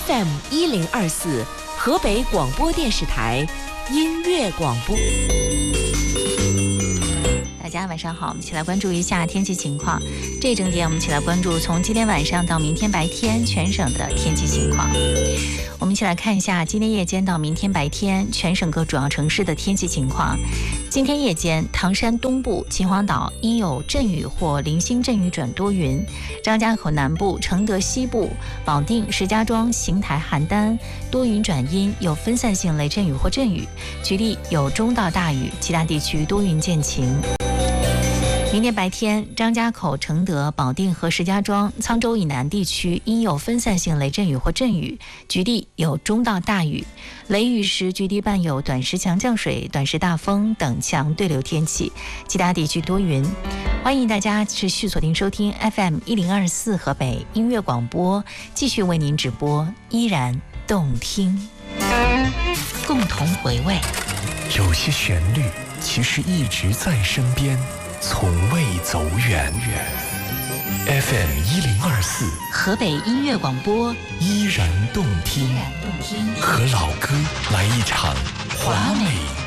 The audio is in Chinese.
FM1024河北广播电视台音乐广播。 大家晚上好，我们一起来关注一下天气情况。这一整点我们一起来关注从今天晚上到明天白天全省的天气情况。我们一起来看一下今天夜间到明天白天全省各主要城市的天气情况。今天夜间，唐山东部、秦皇岛阴有阵雨或零星阵雨转多云；张家口南部、承德西部、保定、石家庄、邢台、邯郸多云转阴，有分散性雷阵雨或阵雨，局地有中到大雨，其他地区多云见晴。明天白天，张家口、承德、保定和石家庄、沧州以南地区应有分散性雷阵雨或阵雨，局地有中到大雨。雷雨时，局地伴有短时强降水、短时大风等强对流天气，其他地区多云。欢迎大家持续锁定收听 FM1024河北音乐广播，继续为您直播，依然动听，共同回味。 有些旋律其实一直在身边，从未走远。FM1024 河北音乐广播， 依然动听，和老歌来一场华美